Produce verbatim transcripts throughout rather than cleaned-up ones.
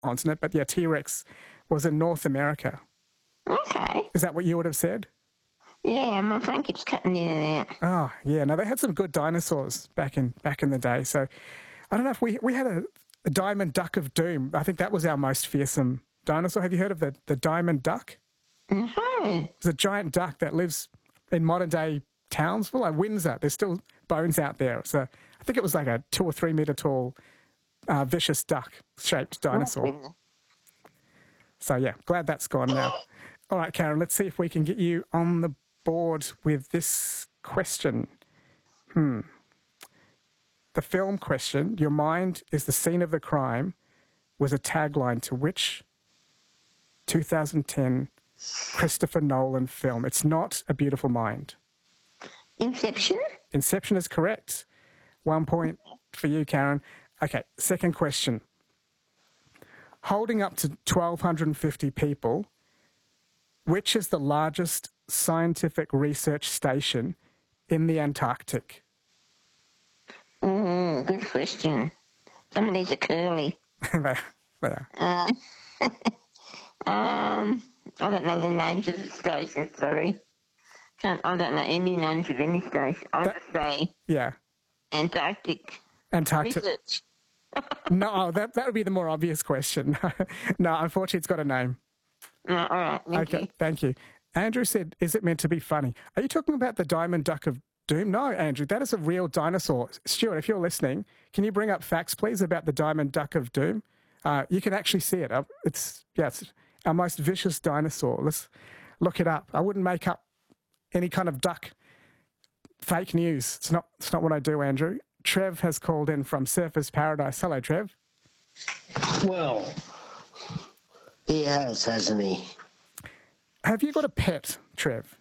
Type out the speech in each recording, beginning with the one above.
continent, but yeah, T-Rex was in North America. Okay. Is that what you would have said? Yeah, my phone keeps cutting in and out. Oh, yeah. No, they had some good dinosaurs back in back in the day. So I don't know if we we had a, a diamond duck of doom. I think that was our most fearsome dinosaur. Have you heard of the, the diamond duck? Mm-hmm. It's a giant duck that lives in modern-day towns, well, like Windsor. There's still bones out there. So I think it was like a two or three metre tall, uh, vicious duck-shaped dinosaur. So, yeah, glad that's gone now. All right, Karen, let's see if we can get you on the board with this question. Hmm. The film question, "Your mind is the scene of the crime," was a tagline to which two thousand ten Christopher Nolan film? It's not A Beautiful Mind. Inception? Inception is correct. One point for you, Karen. Okay, second question. Holding up to one thousand two hundred fifty people, which is the largest scientific research station in the Antarctic? Mm, good question. Some of these are curly. They- they are. Uh, um, I don't know the names of the stations, sorry. Can't, I don't know any names of any station. I'll That- just say Yeah, Antarctic Antarctic. Research. No, that that would be the more obvious question. No, unfortunately, it's got a name. Oh, all right, thank Okay, you. thank you. Andrew said, "Is it meant to be funny?" Are you talking about the diamond duck of doom? No, Andrew, that is a real dinosaur. Stuart, if you're listening, can you bring up facts, please, about the diamond duck of doom? Uh, you can actually see it. Uh, It's, yeah, it's our most vicious dinosaur. Let's look it up. I wouldn't make up any kind of duck fake news. It's not, it's not what I do, Andrew. Trev has called in from Surfers Paradise. Hello, Trev. Well, he has, hasn't he? Have you got a pet, Trev?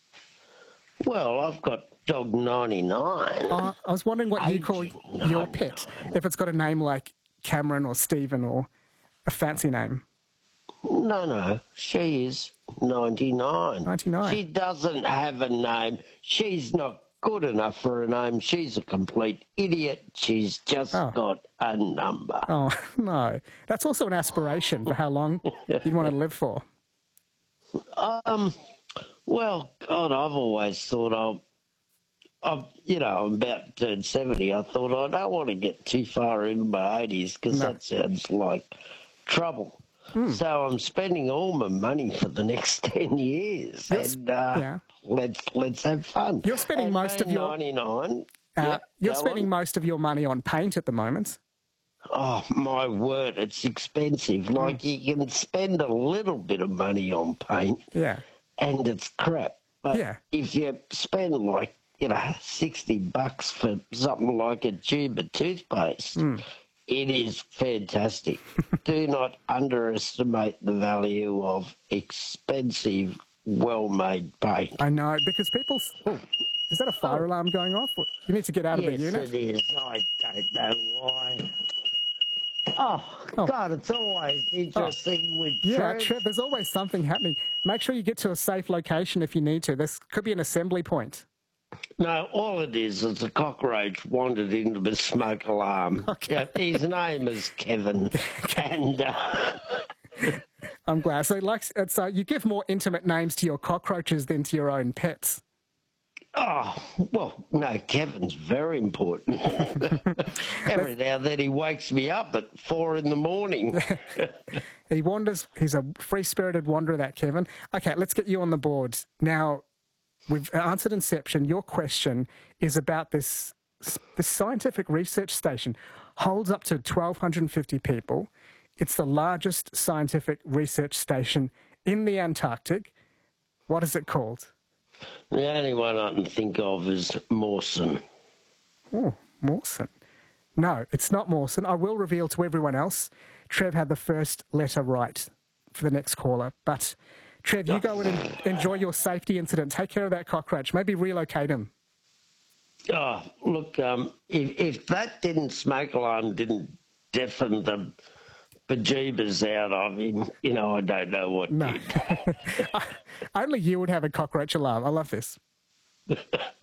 Well, I've got dog ninety-nine. Uh, I was wondering what you call Aging your pet, if it's got a name like Cameron or Stephen or a fancy name. No, no, she is ninety-nine. ninety-nine. She doesn't have a name. She's not good enough for a name. She's a complete idiot. She's just Oh. got a number. Oh, no. That's also an aspiration for how long you'd want to live for. Um, well, God, I've always thought I'll, I've, you know, I'm about to turn seventy. I thought I don't want to get too far into my eighties because No. that sounds like trouble. Hmm. So I'm spending all my money for the next ten years, You're s- and uh, yeah. let's let's have fun. You're spending And most of being your- ninety-nine. Uh, yeah, you're go spending on. most of your money on paint at the moment. Oh my word, it's expensive. Like you can spend a little bit of money on paint, Yeah. and it's crap. But Yeah. if you spend like, you know, sixty bucks for something like a tube of toothpaste, it is fantastic. Do not underestimate the value of expensive, well-made paint. I know, because people... s- Oh, is that a fire alarm going off? You need to get out of Yes, the unit. it is. I don't know why. Oh, Oh. God, it's always interesting with Yeah, Trev. Trev, there's always something happening. Make sure you get to a safe location if you need to. This could be an assembly point. No, all it is is a cockroach wandered into the smoke alarm. Okay. Yeah, his name is Kevin, and uh, I'm glad. So, like, it's, uh, you give more intimate names to your cockroaches than to your own pets. oh, well, no, Kevin's very important. Every now and then he wakes me up at four in the morning. He wanders. He's a free-spirited wanderer, that Kevin. Okay, let's get you on the board. Now, we've answered Inception. Your question is about this, this scientific research station. Holds up to one thousand two hundred fifty people. It's the largest scientific research station in the Antarctic. What is it called? The only one I can think of is Mawson. Oh, Mawson. No, it's not Mawson. I will reveal to everyone else. Trev had the first letter right for the next caller. But, Trev, you go and en- enjoy your safety incident. Take care of that cockroach. Maybe relocate him. Oh, look, um, if, if that didn't smoke alarm didn't deafen the bejeebers out of him, you know, I don't know what No. did. Only you would have a cockroach alarm. I love this.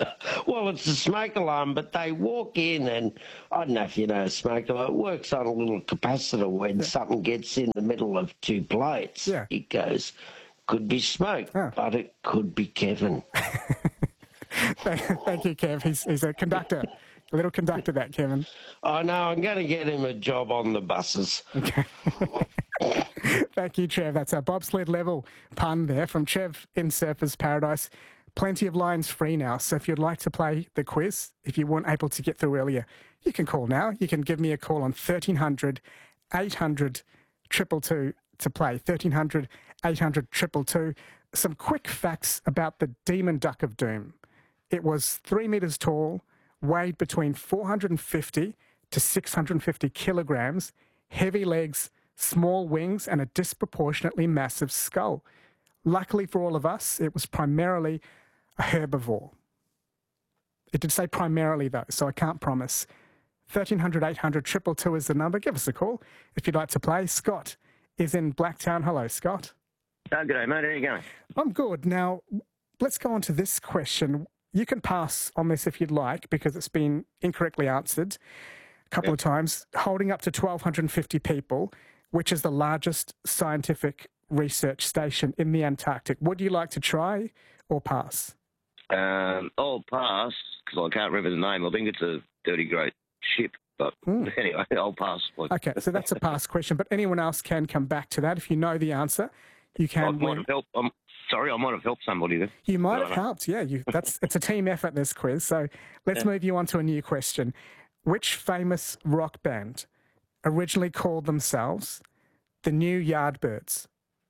Well, it's a smoke alarm, but they walk in and I don't know if you know a smoke alarm. It works on a little capacitor when Yeah. something gets in the middle of two plates. Yeah. It goes, could be smoke, Oh. but it could be Kevin. Thank thank you, Kev. He's, he's a conductor, a little conductor, that Kevin. I know, I'm going to get him a job on the buses. Okay. Thank you, Trev. That's a bobsled level pun there from Trev in Surfers Paradise. Plenty of lines free now, so if you'd like to play the quiz, if you weren't able to get through earlier, you can call now. You can give me a call on thirteen hundred, eight hundred, two two two to play. thirteen hundred, eight hundred, two two two. Some quick facts about the Demon Duck of Doom. It was three metres tall, weighed between four hundred fifty to six hundred fifty kilograms, heavy legs, small wings, and a disproportionately massive skull. Luckily for all of us, it was primarily a herbivore. It did say primarily, though, so I can't promise. thirteen hundred, eight hundred, two two two is the number. Give us a call if you'd like to play. Scott is in Blacktown. Hello, Scott. Oh, good day, mate. How are you going? I'm good. Now, let's go on to this question. You can pass on this if you'd like, because it's been incorrectly answered a couple Yep. of times. Holding up to twelve fifty people, which is the largest scientific research station in the Antarctic. Would you like to try or pass? Um, I'll pass because I can't remember the name. I think it's a dirty great ship, but Mm. anyway, I'll pass. Okay, so that's a pass question, but anyone else can come back to that. If you know the answer, you I can might win. have helped. I'm sorry, I might have helped somebody there. You might have Right. helped, yeah. You, that's it's a team effort, this quiz. So let's move you on to a new question. Which famous rock band originally called themselves the New Yardbirds?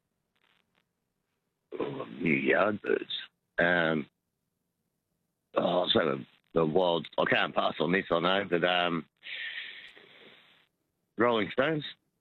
Oh, New Yardbirds. Um, oh, so the, the wild. I can't pass on this, I know, but um, Rolling Stones.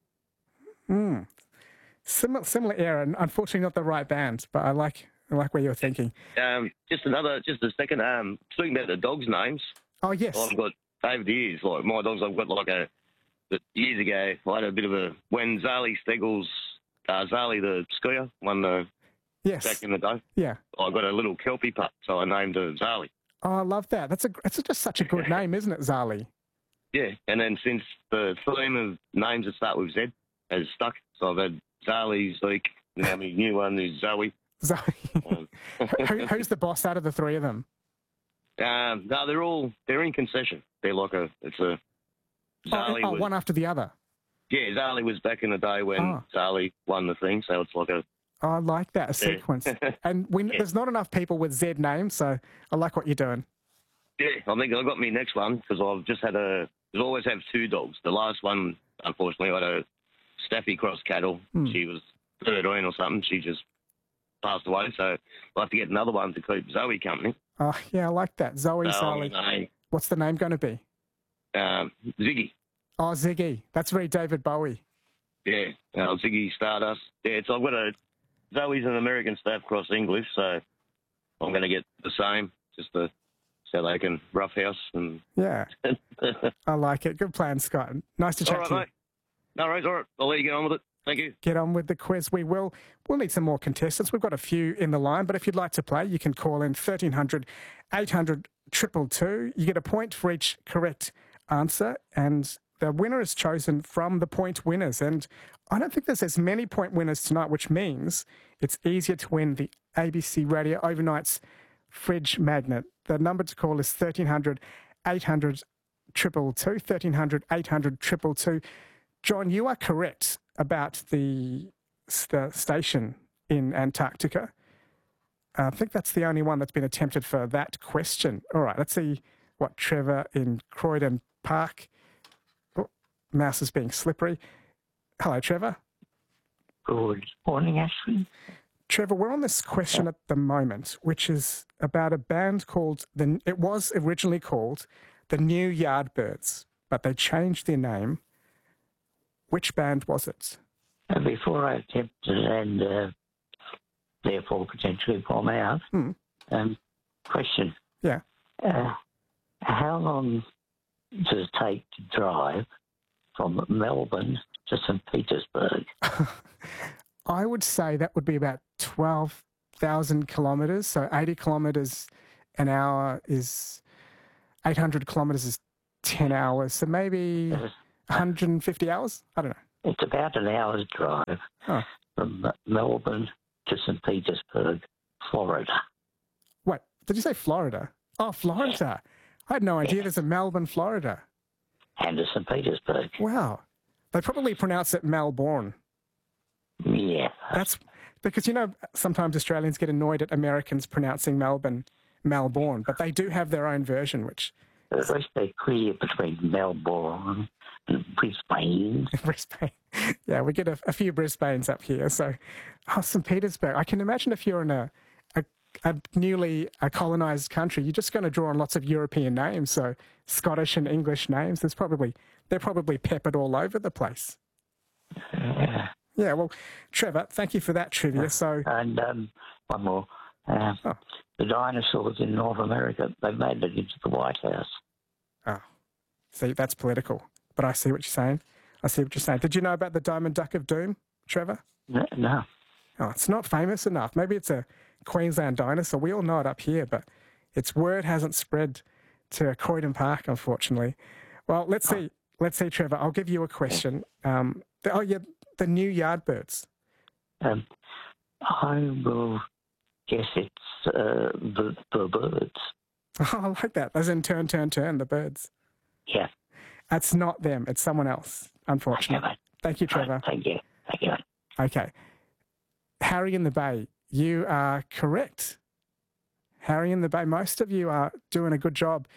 Hmm. Similar, similar era, and unfortunately not the right band, but I like I like where you're thinking. Um, just another, just a second. Um, speaking about the dogs' names, Oh, yes. I've got over the years, like my dogs, I've got like a. But years ago, I had a bit of a when Zali Steggles, uh, Zali the skier won the Yes. back in the day. Yeah. I got a little kelpie pup, so I named her Zali. Oh, I love that. That's a that's just such a good name, isn't it, Zali? Yeah, and then since the theme of names that start with Z has stuck, so I've had Zali, Zeke, and now my new one is Zoe. Zali. Um, Who, who's the boss out of the three of them? um, no, they're all they're in concession. They're like a it's a Zali oh, oh, was one after the other. yeah Zali was back in the day when Oh. Zali won the thing, so it's like a Oh, I like that, a Yeah. sequence. And we, Yeah. there's not enough people with Z names, so I like what you're doing. yeah. I think I got me next one because I've just had a. I always have two dogs. The last one, unfortunately, I had a Staffy cross cattle. Hmm. She was thirteen or something. She just passed away, so I'll have to get another one to keep Zoe company. Oh, yeah, I like that. Zoe, So, Sally. I What's the name going to be? um, Ziggy. Oh, Ziggy. That's very David Bowie. Yeah, uh, Ziggy Stardust. Yeah, so I've got a Zoe's an American Staff cross English, so I'm going to get the same, just to, so they can roughhouse and. Yeah, I like it. Good plan, Scott. Nice to All chat right, to you. mate. No worries. All right, I'll let you get on with it. Thank you. Get on with the quiz. We will. We'll need some more contestants. We've got a few in the line, but if you'd like to play, you can call in thirteen hundred, eight hundred, two two two. You get a point for each correct answer, and the winner is chosen from the point winners. And I don't think there's as many point winners tonight, which means it's easier to win the A B C Radio Overnight's fridge magnet. The number to call is thirteen hundred, eight hundred, two two two, thirteen hundred, eight hundred, two two two. John, you are correct about the, the station in Antarctica. I think that's the only one that's been attempted for that question. All right, let's see what Trevor in Croydon Park. Oh, mouse is being slippery. Hello, Trevor. Good morning, Ashley. Trevor, we're on this question at the moment, which is about a band called, the. it was originally called the New Yardbirds, but they changed their name. Which band was it? Uh, before I attempt to and uh, therefore potentially bomb out, Hmm. um, question. Yeah. Uh, how long does it take to drive from Melbourne to Saint Petersburg? I would say that would be about twelve thousand kilometres. So eighty kilometres an hour is eight hundred kilometres is ten hours, so maybe one hundred fifty hours? I don't know. It's about an hour's drive Oh. from Melbourne to Saint Petersburg, Florida. Wait, did you say Florida? Oh, Florida. I had no idea there's a Melbourne, Florida. And to Saint Petersburg. Wow. They probably pronounce it Melbourne. Yeah. That's because, you know, sometimes Australians get annoyed at Americans pronouncing Melbourne, Melbourne, but they do have their own version, which... At least they're clear between Melbourne and Brisbane. Brisbane. Yeah, we get a, a few Brisbanes up here. So, oh, Saint Petersburg. I can imagine if you're in a, a, a newly a colonised country, you're just going to draw on lots of European names. So Scottish and English names. There's probably they're probably peppered all over the place. Yeah. Yeah. Well, Trevor, thank you for that trivia. So, And um, one more. Uh, Oh. The dinosaurs in North America, they made it into the White House. oh, see, that's political. But I see what you're saying. I see what you're saying. Did you know about the Diamond Duck of Doom, Trevor? No. no. Oh, it's not famous enough. Maybe it's a Queensland dinosaur. We all know it up here, but its word hasn't spread to Croydon Park, unfortunately. Well, let's see. Let's see, Trevor. I'll give you a question. Um, the, oh, yeah, the new Yardbirds. Um, I will guess it's uh, the, the birds. Oh, I like that. As in turn, turn, turn, the birds. Yeah. That's not them. It's someone else, unfortunately. Okay, Thank you, Trevor. Right, thank you. Thank you. Okay. Harry in the Bay, you are correct. Harry in the Bay, most of you are doing a good job.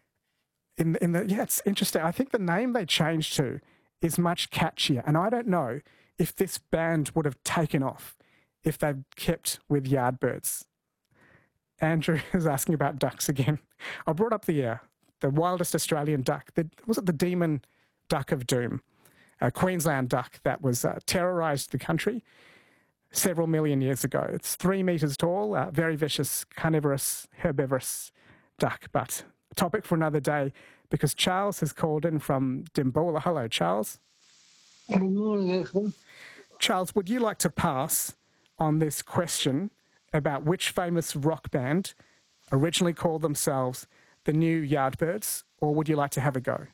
In the, in the yeah, it's interesting. I think the name they changed to is much catchier, and I don't know if this band would have taken off if they'd kept with Yardbirds. Andrew is asking about ducks again. I brought up the uh, the wildest Australian duck. The, was it the Demon Duck of Doom? A Queensland duck that was uh, terrorised the country several million years ago. It's three metres tall, uh, very vicious, carnivorous, herbivorous duck. But a topic for another day, because Charles has called in from Dimboola. Hello, Charles. Good morning, everyone. Charles, would you like to pass on this question about which famous rock band originally called themselves the New Yardbirds, or would you like to have a go?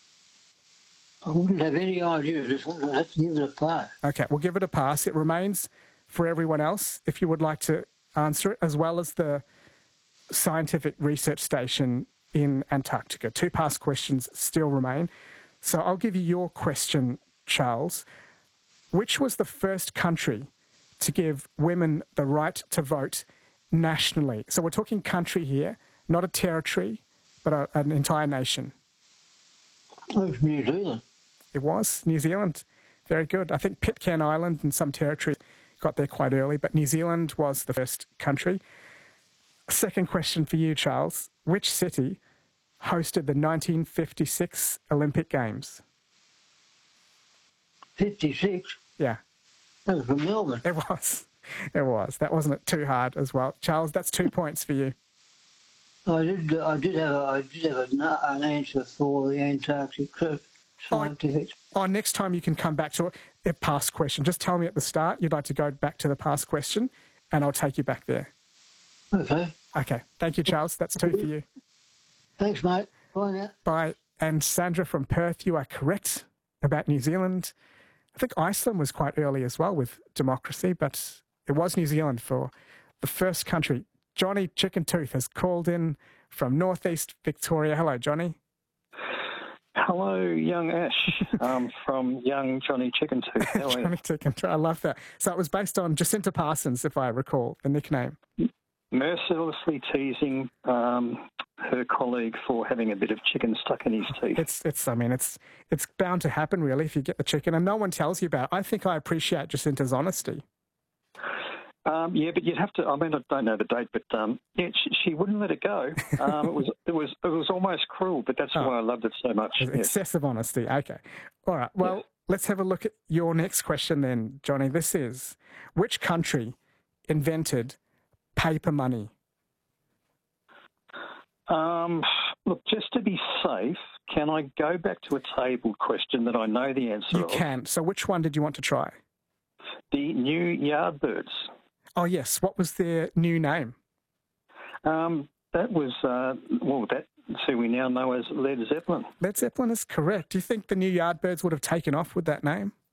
I wouldn't have any idea of this one. I'd have to give it a pass. Okay, we'll give it a pass. It remains for everyone else, if you would like to answer it, as well as the scientific research station in Antarctica. Two past questions still remain. So I'll give you your question, Charles. Which was the first country to give women the right to vote nationally? So we're talking country here, not a territory, but a, an entire nation. It was New Zealand. It was New Zealand. Very good. I think Pitcairn Island and some territory got there quite early, but New Zealand was the first country. Second question for you, Charles. Which city hosted the nineteen fifty-six Olympic Games? fifty-six. Yeah, That was from Melbourne. it was. It was. That wasn't it too hard as well. Charles, that's two points for you. I did. I did have. A, I did have a, an answer for the Antarctic scientific. Oh, next time you can come back to a past question. Just tell me at the start you'd like to go back to the past question, and I'll take you back there. Okay. Okay. Thank you, Charles. That's two for you. Thanks, mate. Bye now. Bye. And Sandra from Perth, you are correct about New Zealand. I think Iceland was quite early as well with democracy, but it was New Zealand for the first country. Johnny Chicken Tooth has called in from northeast Victoria. Hello, Johnny. Hello, young Ash, um, from young Johnny Chicken Tooth. How are you? Johnny Chicken Tooth. I love that. So it was based on Jacinta Parsons, if I recall, the nickname. Mercilessly teasing um, her colleague for having a bit of chicken stuck in his teeth. It's, it's. I mean, it's, it's bound to happen, really, if you get the chicken, and no one tells you about it. I think I appreciate Jacinta's honesty. Um, yeah, but you'd have to. I mean, I don't know the date, but um, yeah, she, she wouldn't let it go. Um, it was, it was, it was almost cruel, but that's Oh. why I loved it so much. Yes. Excessive honesty. Okay. All right. Well, Yes. let's have a look at your next question then, Johnny. This is, which country invented paper money? Um, look, just to be safe, can I go back to a tabled question that I know the answer You of? can. So which one did you want to try? The New Yardbirds. Oh, yes. What was their new name? Um, that was, uh, well, that It's who we now know as Led Zeppelin. Led Zeppelin is correct. Do you think the new Yardbirds would have taken off with that name?